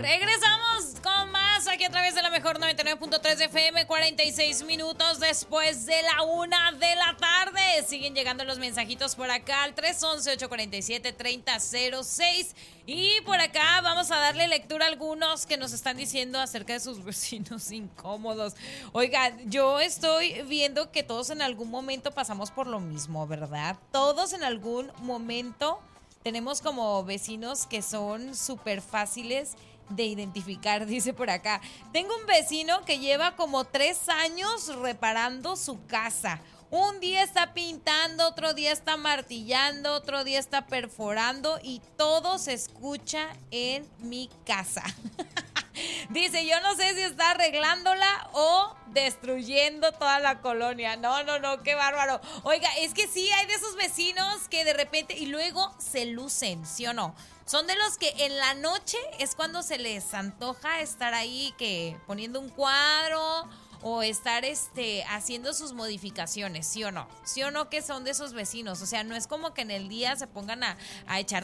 Regresamos con más aquí a través de la mejor 99.3 de FM, 46 minutos después de la 1 de la tarde. Siguen llegando los mensajitos por acá al 311-847-3006. Y por acá vamos a darle lectura a algunos que nos están diciendo acerca de sus vecinos incómodos. Oigan, yo estoy viendo que todos en algún momento pasamos por lo mismo, ¿verdad? Todos en algún momento tenemos como vecinos que son súper fáciles de identificar, dice por acá. Tengo un vecino que lleva como 3 años reparando su casa. Un día está pintando, otro día está martillando, otro día está perforando y todo se escucha en mi casa. Dice, yo no sé si está arreglándola o destruyendo toda la colonia. No, qué bárbaro. Oiga, es que sí, hay de esos vecinos que de repente y luego se lucen, ¿sí o no? Son de los que en la noche es cuando se les antoja estar ahí que poniendo un cuadro o estar haciendo sus modificaciones, ¿sí o no? ¿Sí o no que son de esos vecinos? O sea, no es como que en el día se pongan a echar